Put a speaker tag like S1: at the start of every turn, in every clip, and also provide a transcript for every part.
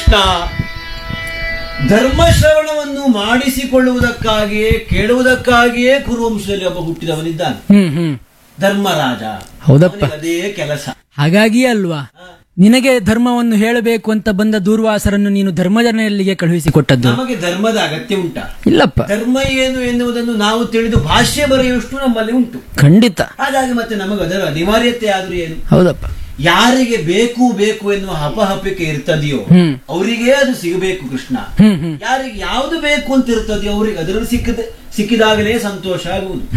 S1: ಕೃಷ್ಣ ಧರ್ಮಶ್ರವಣವನ್ನು ಮಾಡಿಸಿಕೊಳ್ಳುವುದಕ್ಕಾಗಿಯೇ ಕೇಳುವುದಕ್ಕಾಗಿಯೇ ಕುರುವಂಶದಲ್ಲಿ ಒಬ್ಬ ಹುಟ್ಟಿದವನಿದ್ದಾನೆ, ಧರ್ಮರಾಜ.
S2: ಹೌದಪ್ಪ.
S1: ಅವನಿಗೆ ಅದೇ ಕೆಲಸ.
S2: ಹಾಗಾಗಿಯೇ ಅಲ್ವಾ ನಿನಗೆ ಧರ್ಮವನ್ನು ಹೇಳಬೇಕು ಅಂತ ಬಂದ ದೂರ್ವಾಸರನ್ನು ನೀನು ಧರ್ಮಜನೆಯಲ್ಲಿಗೆ ಕಳುಹಿಸಿಕೊಟ್ಟದ್ದು?
S1: ನಮಗೆ ಧರ್ಮದ ಅಗತ್ಯ ಉಂಟಾ?
S2: ಇಲ್ಲಪ್ಪ.
S1: ಧರ್ಮ ಏನು ಎನ್ನುವುದನ್ನು ನಾವು ತಿಳಿದು ಭಾಷ್ಯ ಬರೆಯುವಷ್ಟು ನಮ್ಮಲ್ಲಿ ಉಂಟು.
S2: ಖಂಡಿತ.
S1: ಹಾಗಾಗಿ ಮತ್ತೆ ನಮಗೆ ಅದರ ಅನಿವಾರ್ಯತೆ ಆದ್ರೂ ಏನು?
S2: ಹೌದಪ್ಪ.
S1: ಯಾರಿಗೆ ಬೇಕು ಬೇಕು ಎನ್ನುವ ಹಪಹಪಿಕೆ ಇರ್ತದೆಯೋ ಅವರಿಗೆ ಅದು ಸಿಗಬೇಕು ಕೃಷ್ಣ. ಯಾರಿಗೆ ಯಾವುದು ಬೇಕು ಅಂತ ಇರ್ತದೆಯೋ ಅವರಿಗೆ ಅದರಲ್ಲಿ ಸಿಕ್ಕಿದಾಗಲೇ ಸಂತೋಷ ಆಗುವುದು.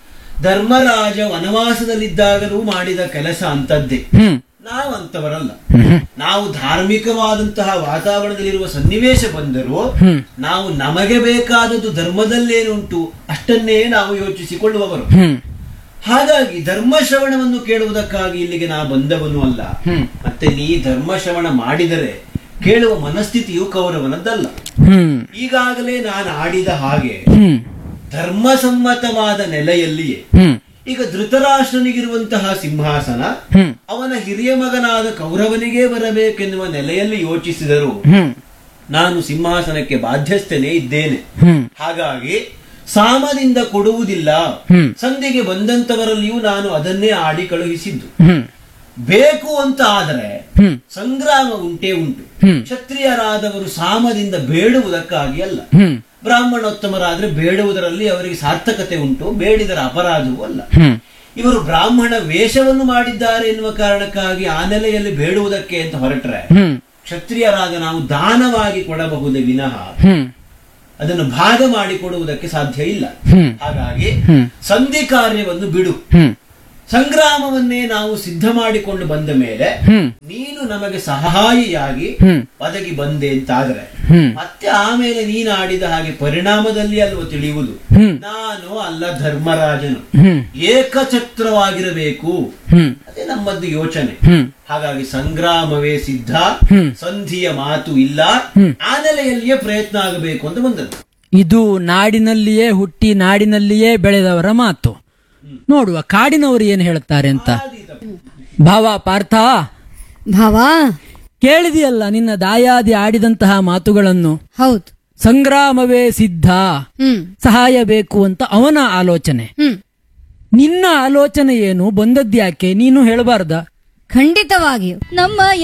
S1: ಧರ್ಮರಾಜ ವನವಾಸದಲ್ಲಿದ್ದಾಗಲೂ ಮಾಡಿದ ಕೆಲಸ ಅಂತದ್ದೇ. ನಾವು ಅಂತವರಲ್ಲ. ನಾವು ಧಾರ್ಮಿಕವಾದಂತಹ ವಾತಾವರಣದಲ್ಲಿರುವ ಸನ್ನಿವೇಶ ಬಂದರೂ ನಾವು ನಮಗೆ ಬೇಕಾದದ್ದು ಧರ್ಮದಲ್ಲೇನುಂಟು ಅಷ್ಟನ್ನೇ ನಾವು ಯೋಚಿಸಿಕೊಳ್ಳುವವರು. ಹಾಗಾಗಿ ಧರ್ಮಶ್ರವಣವನ್ನು ಕೇಳುವುದಕ್ಕಾಗಿ ಇಲ್ಲಿಗೆ ನಾ ಬಂದವನು ಅಲ್ಲ. ಮತ್ತೆ ನೀ ಧರ್ಮಶ್ರವಣ ಮಾಡಿದರೆ ಕೇಳುವ ಮನಸ್ಥಿತಿಯು ಕೌರವನದ್ದಲ್ಲ. ಈಗಾಗಲೇ ನಾನು ಆಡಿದ ಹಾಗೆ ಧರ್ಮಸಮ್ಮತವಾದ ನೆಲೆಯಲ್ಲಿಯೇ ಈಗ ಧೃತರಾಷ್ಟ್ರನಿಗಿರುವಂತಹ ಸಿಂಹಾಸನ ಅವನ ಹಿರಿಯ ಮಗನಾದ ಕೌರವನಿಗೇ ಬರಬೇಕೆನ್ನುವ ನೆಲೆಯಲ್ಲಿ ಯೋಚಿಸಿದರು ನಾನು ಸಿಂಹಾಸನಕ್ಕೆ ಬಾಧ್ಯಸ್ಥನೇ ಇದ್ದೇನೆ. ಹಾಗಾಗಿ ಸಾಮದಿಂದ ಕೊಡುವುದಿಲ್ಲ. ಸಂಧಿಗೆ ಬಂದಂತವರಲ್ಲಿಯೂ ನಾನು ಅದನ್ನೇ ಆಡಿ ಕಳುಹಿಸಿದ್ದು. ಬೇಕು ಅಂತ ಆದರೆ ಸಂಗ್ರಾಮ ಉಂಟೇ ಉಂಟು. ಕ್ಷತ್ರಿಯರಾದವರು ಸಾಮದಿಂದ ಬೇಡುವುದಕ್ಕಾಗಿ ಅಲ್ಲ. ಬ್ರಾಹ್ಮಣೋತ್ತಮರಾದ್ರೆ ಬೇಡುವುದರಲ್ಲಿ ಅವರಿಗೆ ಸಾರ್ಥಕತೆ ಉಂಟು, ಬೇಡಿದರ ಅಪರಾಧವೂ ಅಲ್ಲ. ಇವರು ಬ್ರಾಹ್ಮಣ ವೇಷವನ್ನು ಮಾಡಿದ್ದಾರೆ ಎನ್ನುವ ಕಾರಣಕ್ಕಾಗಿ ಆ ನೆಲೆಯಲ್ಲಿ ಬೇಡುವುದಕ್ಕೆ ಅಂತ ಹೊರಟ್ರೆ ಕ್ಷತ್ರಿಯರಾದ ನಾವು ದಾನವಾಗಿ ಕೊಡಬಹುದೇ ವಿನಃ ಅದನ್ನು ಭಾಗ ಮಾಡಿಕೊಡುವುದಕ್ಕೆ ಸಾಧ್ಯ ಇಲ್ಲ. ಹಾಗಾಗಿ ಸಂಧಿ ಕಾರ್ಯವನ್ನು ಬಿಡು. ಸಂಗ್ರಾಮವನ್ನೇ ನಾವು ಸಿದ್ಧ ಮಾಡಿಕೊಂಡು ಬಂದ ಮೇಲೆ ನೀನು ನಮಗೆ ಸಹಾಯಿಯಾಗಿ ಒದಗಿ ಬಂದೆ ಅಂತಾದ್ರೆ ಮತ್ತೆ ಆಮೇಲೆ ನೀನು ಆಡಿದ ಹಾಗೆ ಪರಿಣಾಮದಲ್ಲಿ ಅಲ್ವ ತಿಳಿಯುವುದು ನಾನು ಅಲ್ಲ ಧರ್ಮರಾಜನು ಏಕಛತ್ರವಾಗಿರಬೇಕು. ಅದೇ ನಮ್ಮದ್ದು ಯೋಚನೆ. ಹಾಗಾಗಿ ಸಂಗ್ರಾಮವೇ ಸಿದ್ಧ, ಸಂಧಿಯ ಮಾತು ಇಲ್ಲ. ಆ ನೆಲೆಯಲ್ಲಿಯೇ ಪ್ರಯತ್ನ ಆಗಬೇಕು ಅಂತ ಬಂದದ್ದು.
S2: ಇದು ನಾಡಿನಲ್ಲಿಯೇ ಹುಟ್ಟಿ ನಾಡಿನಲ್ಲಿಯೇ ಬೆಳೆದವರ ಮಾತು. ನೋಡುವ ಕಾಡಿನವರು ಏನು ಹೇಳುತ್ತಾರೆ ಅಂತ. ಭಾವ ಪಾರ್ಥ,
S3: ಭಾವ
S2: ಕೇಳಿದೆಯಲ್ಲ ನಿನ್ನ ದಾಯಾದಿ ಆಡಿದಂತಹ ಮಾತುಗಳನ್ನು.
S3: ಹೌದು.
S2: ಸಂಗ್ರಾಮವೇ ಸಿದ್ಧ, ಸಹಾಯ ಬೇಕು ಅಂತ ಅವನ ಆಲೋಚನೆ. ನಿನ್ನ ಆಲೋಚನೆ ಏನು? ಬಂದದ್ಯಾಕೆ ನೀನು ಹೇಳಬಾರ್ದ?
S3: ಖಂಡಿತವಾಗಿಯೂ ನಮ್ಮ